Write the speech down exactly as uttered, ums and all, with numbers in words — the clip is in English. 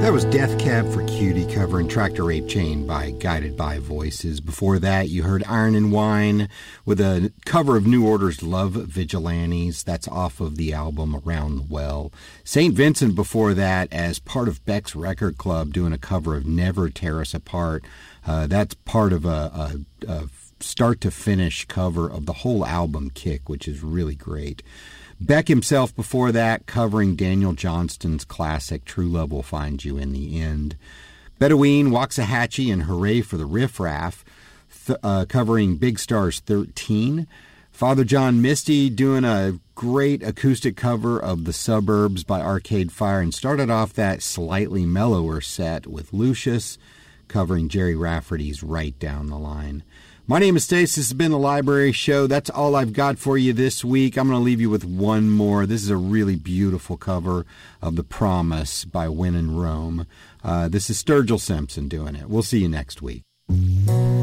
That was Death Cab for Cutie covering Tractor Ape Chain by Guided by Voices. Before that, you heard Iron and Wine with a cover of New Order's Love Vigilantes. That's off of the album Around the Well. Saint Vincent before that as part of Beck's Record Club doing a cover of Never Tear Us Apart. Uh, that's part of a, a, a start-to-finish cover of the whole album Kick, which is really great. Beck himself before that, covering Daniel Johnston's classic True Love Will Find You in the End. Bedouine, Waxahachie, and Hooray for the Riff Raff, th- uh, covering Big Stars thirteen. Father John Misty doing a great acoustic cover of The Suburbs by Arcade Fire, and started off that slightly mellower set with Lucius, covering Jerry Rafferty's Right Down the Line. My name is Stace. This has been The Library Show. That's all I've got for you this week. I'm going to leave you with one more. This is a really beautiful cover of The Promise by When in Rome. Uh, this is Sturgill Simpson doing it. We'll see you next week.